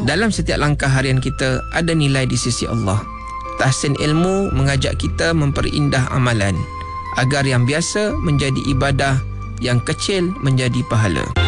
Dalam setiap langkah harian kita ada nilai di sisi Allah. Tahsin ilmu mengajak kita memperindah amalan agar yang biasa menjadi ibadah, yang kecil menjadi pahala.